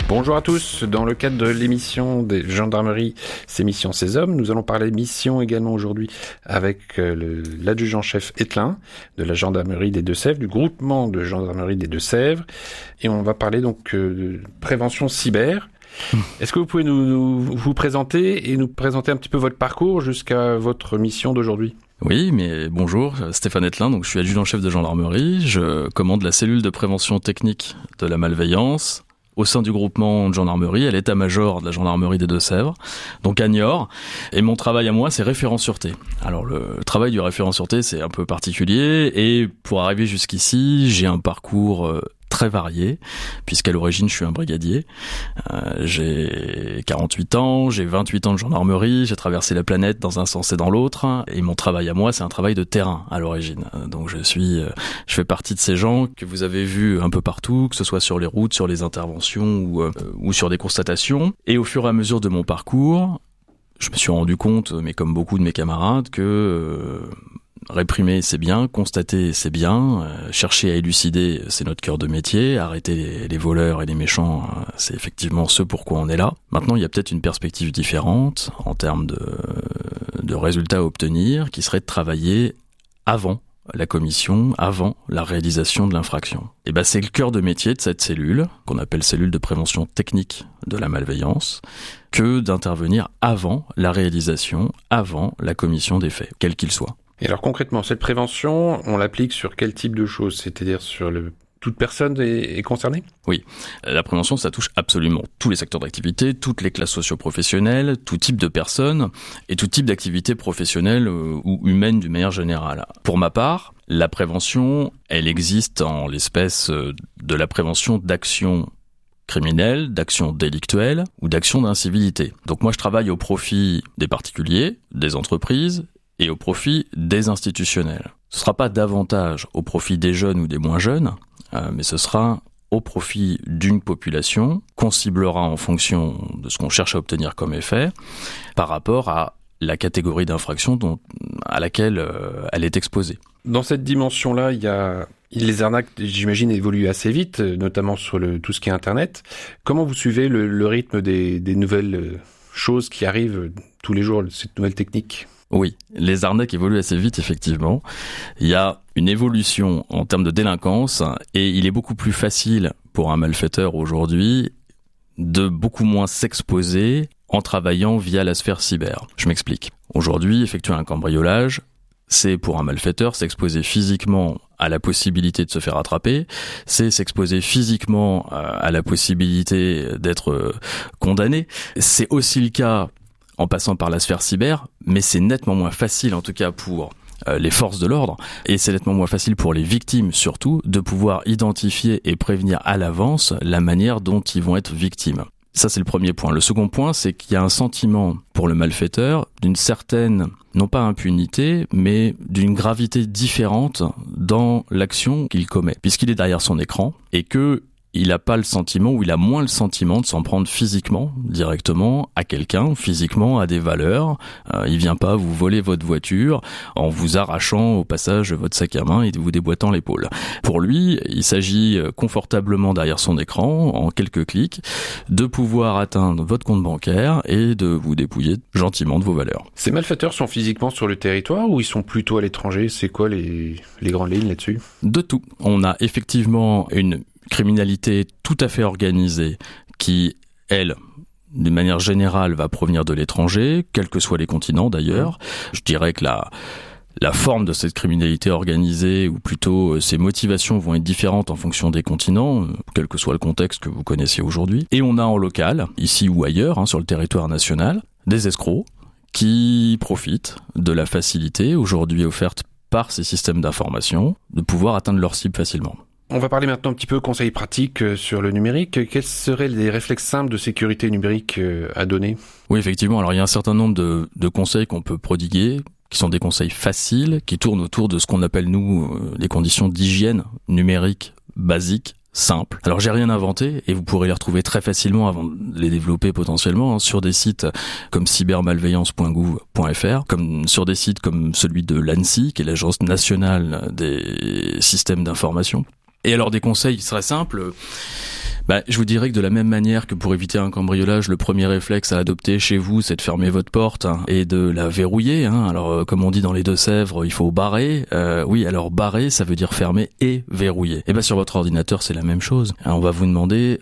Bonjour à tous, dans le cadre de l'émission des gendarmeries, c'est Mission Ces Hommes, nous allons parler mission également aujourd'hui avec l'adjudant-chef Ettelin de la gendarmerie des Deux-Sèvres, du groupement de gendarmerie des Deux-Sèvres, et on va parler donc de prévention cyber. Est-ce que vous pouvez vous présenter et nous présenter un petit peu votre parcours jusqu'à votre mission d'aujourd'hui ? Oui, mais bonjour, Stéphane Ettelin, donc je suis adjudant-chef de gendarmerie, je commande la cellule de prévention technique de la malveillance au sein du groupement de gendarmerie, à l'état-major de la gendarmerie des Deux-Sèvres, donc à Niort. Et mon travail à moi, c'est référent sûreté. Alors le travail du référent sûreté, c'est un peu particulier, et pour arriver jusqu'ici, j'ai un parcours très varié, puisqu'à l'origine, je suis un brigadier. J'ai 48 ans, j'ai 28 ans de gendarmerie, j'ai traversé la planète dans un sens et dans l'autre, et mon travail à moi, c'est un travail de terrain à l'origine. Donc je fais partie de ces gens que vous avez vus un peu partout, que ce soit sur les routes, sur les interventions ou sur des constatations. Et au fur et à mesure de mon parcours, je me suis rendu compte, mais comme beaucoup de mes camarades, que réprimer, c'est bien, constater, c'est bien, chercher à élucider, c'est notre cœur de métier, arrêter les voleurs et les méchants, c'est effectivement ce pourquoi on est là. Maintenant, il y a peut-être une perspective différente en termes de résultats à obtenir, qui serait de travailler avant la commission, avant la réalisation de l'infraction. Et c'est le cœur de métier de cette cellule, qu'on appelle cellule de prévention technique de la malveillance, que d'intervenir avant la réalisation, avant la commission des faits, quels qu'ils soient. Et alors concrètement, cette prévention, on l'applique sur quel type de choses ? C'est-à-dire sur toute personne est concernée ? Oui, la prévention, ça touche absolument tous les secteurs d'activité, toutes les classes socio-professionnelles, tout type de personnes et tout type d'activité professionnelle ou humaine d'une manière générale. Pour ma part, la prévention, elle existe en l'espèce de la prévention d'actions criminelles, d'actions délictuelles ou d'actions d'incivilité. Donc moi, je travaille au profit des particuliers, des entreprises et au profit des institutionnels. Ce ne sera pas davantage au profit des jeunes ou des moins jeunes, mais ce sera au profit d'une population qu'on ciblera en fonction de ce qu'on cherche à obtenir comme effet par rapport à la catégorie d'infraction à laquelle elle est exposée. Dans cette dimension-là, les arnaques, j'imagine, évoluent assez vite, notamment sur tout ce qui est Internet. Comment vous suivez le rythme des nouvelles choses qui arrivent tous les jours, cette nouvelle technique ? Oui, les arnaques évoluent assez vite, effectivement. Il y a une évolution en termes de délinquance et il est beaucoup plus facile pour un malfaiteur aujourd'hui de beaucoup moins s'exposer en travaillant via la sphère cyber. Je m'explique. Aujourd'hui, effectuer un cambriolage, c'est pour un malfaiteur s'exposer physiquement à la possibilité de se faire attraper, c'est s'exposer physiquement à la possibilité d'être condamné. C'est aussi le cas en passant par la sphère cyber, mais c'est nettement moins facile, en tout cas pour les forces de l'ordre, et c'est nettement moins facile pour les victimes surtout, de pouvoir identifier et prévenir à l'avance la manière dont ils vont être victimes. Ça, c'est le premier point. Le second point, c'est qu'il y a un sentiment pour le malfaiteur d'une certaine, non pas impunité, mais d'une gravité différente dans l'action qu'il commet, puisqu'il est derrière son écran et que il n'a pas le sentiment, ou il a moins le sentiment de s'en prendre physiquement, directement à quelqu'un, physiquement à des valeurs. Il vient pas vous voler votre voiture en vous arrachant au passage votre sac à main et vous déboîtant l'épaule. Pour lui, il s'agit confortablement derrière son écran, en quelques clics, de pouvoir atteindre votre compte bancaire et de vous dépouiller gentiment de vos valeurs. Ces malfaiteurs sont physiquement sur le territoire ou ils sont plutôt à l'étranger ? C'est quoi les grandes lignes là-dessus ? De tout. On a effectivement une criminalité tout à fait organisée qui, elle, d'une manière générale, va provenir de l'étranger, quels que soient les continents d'ailleurs. Je dirais que la forme de cette criminalité organisée, ou plutôt ses motivations, vont être différentes en fonction des continents, quel que soit le contexte que vous connaissez aujourd'hui. Et on a en local, ici ou ailleurs, sur le territoire national, des escrocs qui profitent de la facilité aujourd'hui offerte par ces systèmes d'information de pouvoir atteindre leur cible facilement. On va parler maintenant un petit peu conseils pratiques sur le numérique. Quels seraient les réflexes simples de sécurité numérique à donner ? Oui, effectivement. Alors, il y a un certain nombre de conseils qu'on peut prodiguer, qui sont des conseils faciles, qui tournent autour de ce qu'on appelle, nous, les conditions d'hygiène numérique basiques, simples. Alors, j'ai rien inventé et vous pourrez les retrouver très facilement avant de les développer potentiellement sur des sites comme cybermalveillance.gouv.fr, comme sur des sites comme celui de l'ANSSI, qui est l'Agence nationale des systèmes d'information. Et alors des conseils très simples, Je vous dirais que de la même manière que pour éviter un cambriolage, le premier réflexe à adopter chez vous, c'est de fermer votre porte et de la verrouiller. Alors, comme on dit dans les Deux-Sèvres, il faut barrer. Oui, alors barrer, ça veut dire fermer et verrouiller. Et sur votre ordinateur, c'est la même chose. On va vous demander,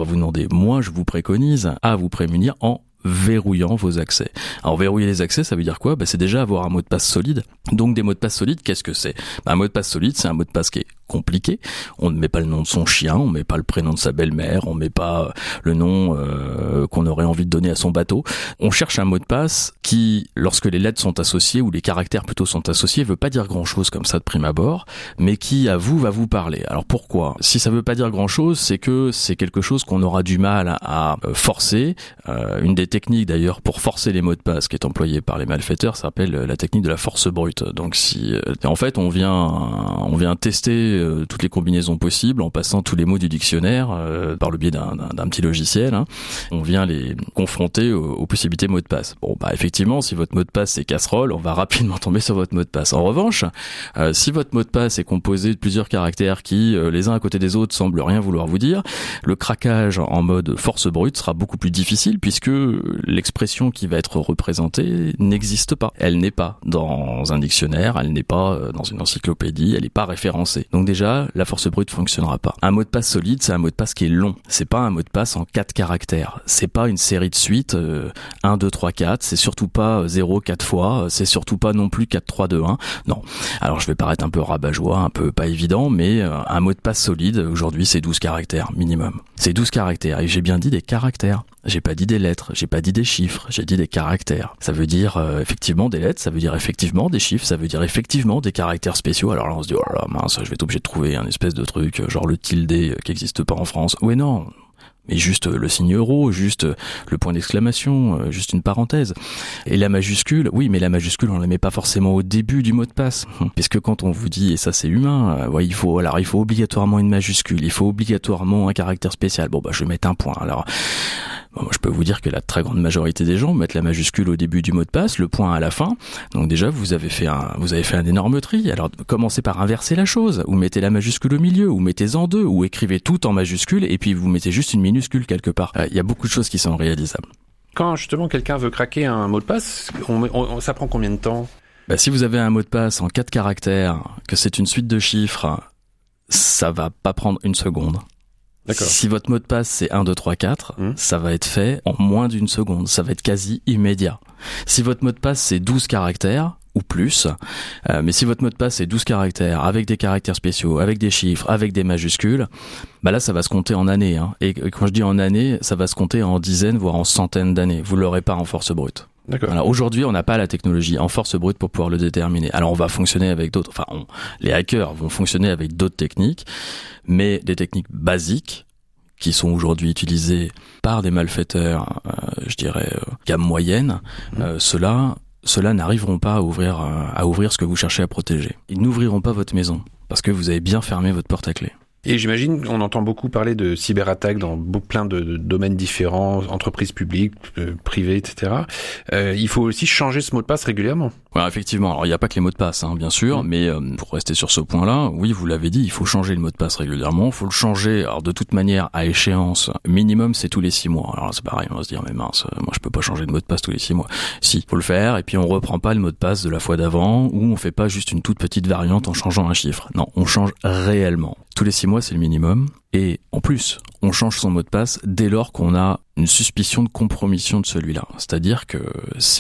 moi, je vous préconise à vous prémunir en verrouillant vos accès. Alors verrouiller les accès, ça veut dire quoi ? C'est déjà avoir un mot de passe solide. Donc des mots de passe solides, qu'est-ce que c'est ? Un mot de passe solide, c'est un mot de passe qui est compliqué. On ne met pas le nom de son chien, on ne met pas le prénom de sa belle-mère, on ne met pas le nom qu'on aurait envie de donner à son bateau. On cherche un mot de passe qui, lorsque les lettres sont associées, ou les caractères plutôt sont associés, veut pas dire grand-chose comme ça de prime abord, mais qui à vous va vous parler. Alors pourquoi ? Si ça veut pas dire grand-chose, c'est que c'est quelque chose qu'on aura du mal à forcer. Une des techniques d'ailleurs pour forcer les mots de passe qui est employée par les malfaiteurs s'appelle la technique de la force brute. Donc en fait on vient tester toutes les combinaisons possibles en passant tous les mots du dictionnaire par le biais d'un petit logiciel. On vient les confronter aux possibilités mots de passe. Effectivement, si votre mot de passe c'est casserole, on va rapidement tomber sur votre mot de passe. En revanche, si votre mot de passe est composé de plusieurs caractères qui les uns à côté des autres semblent rien vouloir vous dire, le craquage en mode force brute sera beaucoup plus difficile puisque l'expression qui va être représentée n'existe pas. Elle n'est pas dans un dictionnaire, elle n'est pas dans une encyclopédie, elle n'est pas référencée. Donc déjà, la force brute fonctionnera pas. Un mot de passe solide, c'est un mot de passe qui est long. C'est pas un mot de passe en 4 caractères. C'est pas une série de suites 1, 2, 3, 4. C'est surtout pas 0, 4 fois. C'est surtout pas non plus 4, 3, 2, 1. Non. Alors je vais paraître un peu rabat-joie, un peu pas évident, mais un mot de passe solide, aujourd'hui, c'est 12 caractères minimum. C'est 12 caractères. Et j'ai bien dit des caractères. J'ai pas dit des lettres, j'ai pas dit des chiffres, j'ai dit des caractères. Ça veut dire effectivement des lettres, ça veut dire effectivement des chiffres, ça veut dire effectivement des caractères spéciaux. Alors là on se dit oh là mince, je vais être obligé de trouver un espèce de truc genre le tilde qui existe pas en France. Ouais non, mais juste le signe euro, juste le point d'exclamation, juste une parenthèse. Et la majuscule, oui, mais la majuscule, on la met pas forcément au début du mot de passe. Puisque quand on vous dit, et ça c'est humain, il faut obligatoirement une majuscule, il faut obligatoirement un caractère spécial. Je vais mettre un point. Alors, moi, je peux vous dire que la très grande majorité des gens mettent la majuscule au début du mot de passe, le point à la fin. Donc déjà, vous avez fait un énorme tri. Alors, commencez par inverser la chose. Ou mettez la majuscule au milieu, ou mettez en deux, ou écrivez tout en majuscule, et puis vous mettez juste une minuscule quelque part. Il y a beaucoup de choses qui sont réalisables. Quand justement quelqu'un veut craquer un mot de passe, ça prend combien de temps ? Si vous avez un mot de passe en 4 caractères, que c'est une suite de chiffres, ça va pas prendre une seconde. D'accord. Si votre mot de passe c'est 1, 2, 3, 4, ça va être fait en moins d'une seconde. Ça va être quasi immédiat. Si votre mot de passe c'est 12 caractères ou plus, mais si votre mot de passe c'est 12 caractères avec des caractères spéciaux, avec des chiffres, avec des majuscules, là ça va se compter en années. Et quand je dis en années, ça va se compter en dizaines voire en centaines d'années. Vous l'aurez pas en force brute. D'accord. Alors aujourd'hui, on n'a pas la technologie en force brute pour pouvoir le déterminer. Alors on va fonctionner avec d'autres, les hackers vont fonctionner avec d'autres techniques, mais des techniques basiques qui sont aujourd'hui utilisées par des malfaiteurs, gamme moyenne, ceux-là n'arriveront pas à ouvrir ce que vous cherchez à protéger. Ils n'ouvriront pas votre maison parce que vous avez bien fermé votre porte à clé. Et j'imagine, on entend beaucoup parler de cyberattaques dans plein de domaines différents, entreprises publiques, privées, etc. Il faut aussi changer ce mot de passe régulièrement. Ouais, effectivement. Alors, il n'y a pas que les mots de passe, bien sûr, mais pour rester sur ce point-là, oui, vous l'avez dit, il faut changer le mot de passe régulièrement. Il faut le changer, alors de toute manière, à échéance. Minimum, c'est tous les 6 mois. Alors c'est pareil, on va se dire, mais mince, moi je peux pas changer de mot de passe tous les 6 mois. Si, faut le faire, et puis on reprend pas le mot de passe de la fois d'avant, ou on fait pas juste une toute petite variante en changeant un chiffre. Non, on change réellement. Tous les 6 mois, c'est le minimum. Et en plus, on change son mot de passe dès lors qu'on a une suspicion de compromission de celui-là. C'est-à-dire que si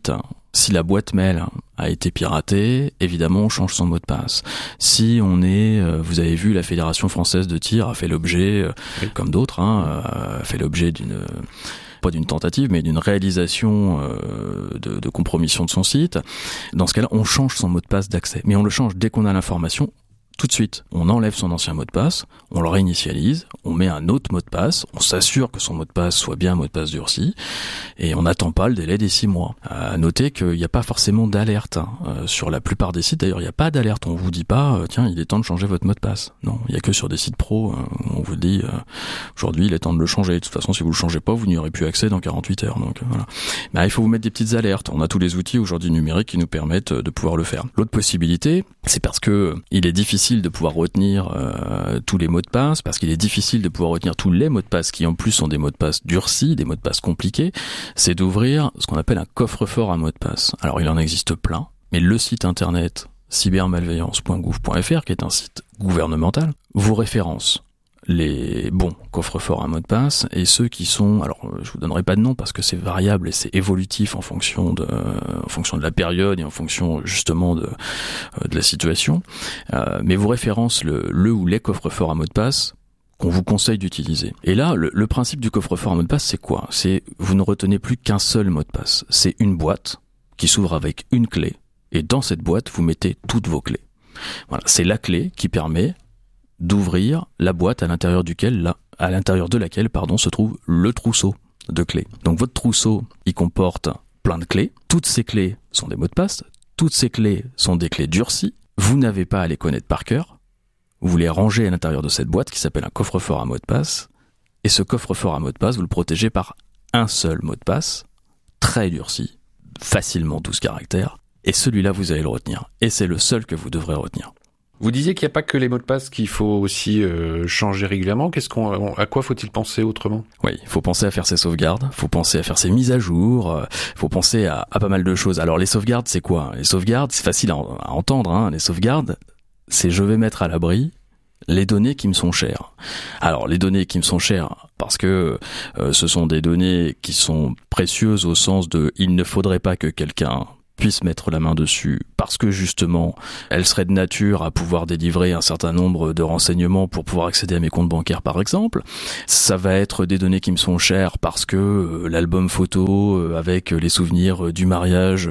la boîte mail a été piratée, évidemment, on change son mot de passe. Si vous avez vu, la Fédération française de tir a fait l'objet, comme d'autres, a fait l'objet pas d'une tentative, mais d'une réalisation de compromission de son site. Dans ce cas-là, on change son mot de passe d'accès. Mais on le change dès qu'on a l'information. Tout de suite, on enlève son ancien mot de passe, on le réinitialise, on met un autre mot de passe, on s'assure que son mot de passe soit bien un mot de passe durci, et on n'attend pas le délai des 6 mois. À noter qu'il n'y a pas forcément d'alerte. Sur la plupart des sites, d'ailleurs, il n'y a pas d'alerte. On vous dit pas, tiens, il est temps de changer votre mot de passe. Non, il n'y a que sur des sites pro où on vous dit, Aujourd'hui, il est temps de le changer. De toute façon, si vous le changez pas, vous n'y aurez plus accès dans 48 heures. Donc voilà. Mais il faut vous mettre des petites alertes. On a tous les outils aujourd'hui numériques qui nous permettent de pouvoir le faire. L'autre possibilité, c'est parce que il est difficile de pouvoir retenir tous les mots de passe, parce qu'il est difficile de pouvoir retenir tous les mots de passe qui en plus sont des mots de passe durcis, des mots de passe compliqués, c'est d'ouvrir ce qu'on appelle un coffre-fort à mots de passe. Alors il en existe plein, mais le site internet cybermalveillance.gouv.fr, qui est un site gouvernemental, vous référence les bons coffres-forts à mot de passe et ceux qui sont, alors je vous donnerai pas de nom parce que c'est variable et c'est évolutif en fonction de la période et en fonction justement de la situation, mais vous référence le ou les coffres-forts à mot de passe qu'on vous conseille d'utiliser. Et là, le principe du coffre-fort à mot de passe, c'est quoi? C'est vous ne retenez plus qu'un seul mot de passe. C'est une boîte qui s'ouvre avec une clé et dans cette boîte, vous mettez toutes vos clés. Voilà, c'est la clé qui permet d'ouvrir la boîte à l'intérieur de laquelle se trouve le trousseau de clés. Donc votre trousseau, il comporte plein de clés. Toutes ces clés sont des mots de passe. Toutes ces clés sont des clés durcies. Vous n'avez pas à les connaître par cœur. Vous les rangez à l'intérieur de cette boîte qui s'appelle un coffre-fort à mot de passe. Et ce coffre-fort à mot de passe, vous le protégez par un seul mot de passe, très durci, facilement 12 caractères. Et celui-là, vous allez le retenir. Et c'est le seul que vous devrez retenir. Vous disiez qu'il n'y a pas que les mots de passe qu'il faut aussi changer régulièrement. À quoi faut-il penser autrement? Oui, il faut penser à faire ses sauvegardes, il faut penser à faire ses mises à jour, il faut penser à pas mal de choses. Alors les sauvegardes, c'est quoi? Les sauvegardes, c'est facile à entendre, hein. Les sauvegardes, c'est je vais mettre à l'abri les données qui me sont chères. Alors les données qui me sont chères, parce que ce sont des données qui sont précieuses au sens de il ne faudrait pas que quelqu'un puisse mettre la main dessus parce que justement elle serait de nature à pouvoir délivrer un certain nombre de renseignements pour pouvoir accéder à mes comptes bancaires par exemple. Ça va être des données qui me sont chères parce que l'album photo avec les souvenirs du mariage,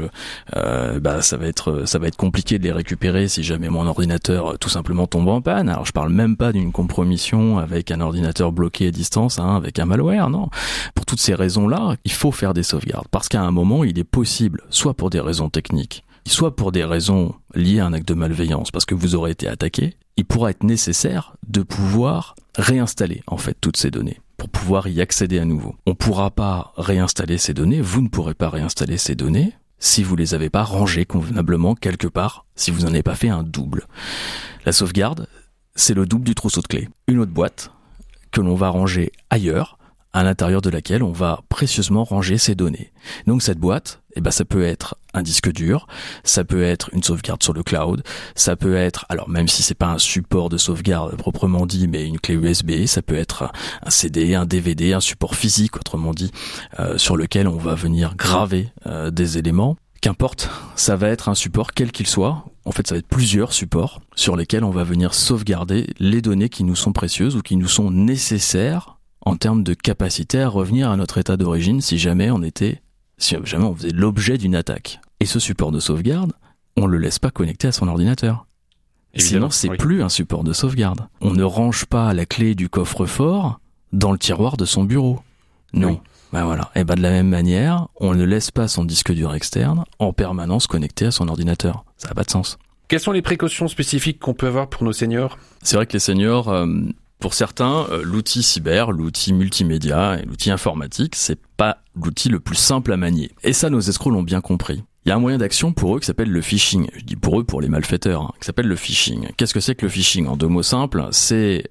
ça va être compliqué de les récupérer si jamais mon ordinateur tout simplement tombe en panne. Alors je parle même pas d'une compromission avec un ordinateur bloqué à distance, avec un malware, non. Pour toutes ces raisons-là, il faut faire des sauvegardes parce qu'à un moment il est possible, soit pour des raisons techniques, soit pour des raisons liées à un acte de malveillance, parce que vous aurez été attaqué, il pourra être nécessaire de pouvoir réinstaller en fait toutes ces données pour pouvoir y accéder à nouveau. On ne pourra pas réinstaller ces données, vous ne pourrez pas réinstaller ces données si vous les avez pas rangées convenablement quelque part, si vous n'en avez pas fait un double. La sauvegarde, c'est le double du trousseau de clés. Une autre boîte que l'on va ranger ailleurs, à l'intérieur de laquelle on va précieusement ranger ces données. Donc cette boîte, ça peut être un disque dur, ça peut être une sauvegarde sur le cloud, ça peut être, alors même si c'est pas un support de sauvegarde proprement dit, mais une clé USB, ça peut être un CD, un DVD, un support physique autrement dit, sur lequel on va venir graver des éléments. Qu'importe, ça va être un support quel qu'il soit. En fait, ça va être plusieurs supports sur lesquels on va venir sauvegarder les données qui nous sont précieuses ou qui nous sont nécessaires en termes de capacité à revenir à notre état d'origine si jamais on faisait l'objet d'une attaque. Et ce support de sauvegarde, on le laisse pas connecté à son ordinateur. Évidemment, sinon, c'est plus un support de sauvegarde. On ne range pas la clé du coffre-fort dans le tiroir de son bureau. Non. Oui. Voilà. Et de la même manière, on ne laisse pas son disque dur externe en permanence connecté à son ordinateur. Ça n'a pas de sens. Quelles sont les précautions spécifiques qu'on peut avoir pour nos seniors? C'est vrai que les seniors, pour certains, l'outil cyber, l'outil multimédia et l'outil informatique, c'est pas l'outil le plus simple à manier. Et ça, nos escrocs l'ont bien compris. Il y a un moyen d'action pour eux qui s'appelle le phishing. Je dis pour eux, pour les malfaiteurs, qui s'appelle le phishing. Qu'est-ce que c'est que le phishing? En deux mots simples, c'est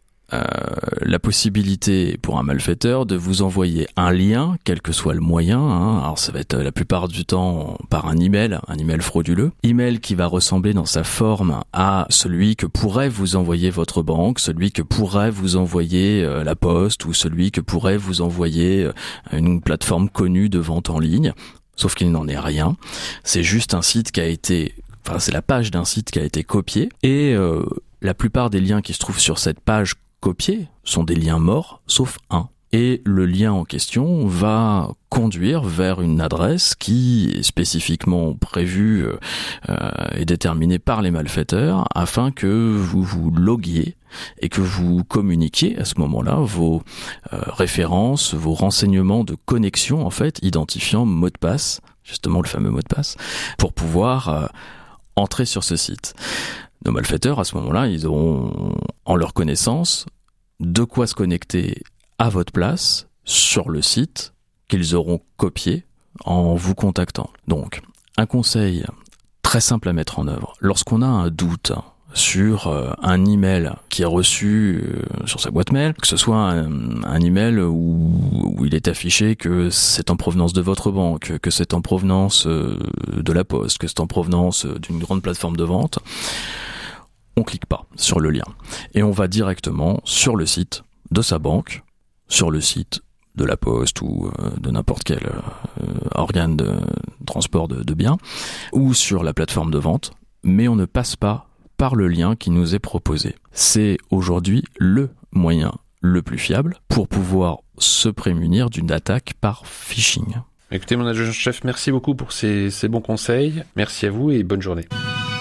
la possibilité pour un malfaiteur de vous envoyer un lien, quel que soit le moyen, alors ça va être la plupart du temps par un email frauduleux, email qui va ressembler dans sa forme à celui que pourrait vous envoyer votre banque, celui que pourrait vous envoyer la poste ou celui que pourrait vous envoyer une plateforme connue de vente en ligne, sauf qu'il n'en est rien. C'est juste un site c'est la page d'un site qui a été copiée et la plupart des liens qui se trouvent sur cette page copiés sont des liens morts, sauf un. Et le lien en question va conduire vers une adresse qui est spécifiquement prévue et déterminée par les malfaiteurs afin que vous vous loguiez et que vous communiquiez à ce moment-là vos références, vos renseignements de connexion en fait, identifiant mot de passe, justement le fameux mot de passe, pour pouvoir entrer sur ce site. Nos malfaiteurs, à ce moment-là, ils auront en leur connaissance de quoi se connecter à votre place sur le site qu'ils auront copié en vous contactant. Donc, un conseil très simple à mettre en œuvre. Lorsqu'on a un doute sur un email qui est reçu sur sa boîte mail, que ce soit un email où il est affiché que c'est en provenance de votre banque, que c'est en provenance de la Poste, que c'est en provenance d'une grande plateforme de vente, on clique pas sur le lien. Et on va directement sur le site de sa banque, sur le site de la Poste ou de n'importe quel organe de transport de biens, ou sur la plateforme de vente, mais on ne passe pas par le lien qui nous est proposé. C'est aujourd'hui le moyen le plus fiable pour pouvoir se prémunir d'une attaque par phishing. Écoutez, mon adjudant-chef, merci beaucoup pour ces bons conseils. Merci à vous et bonne journée.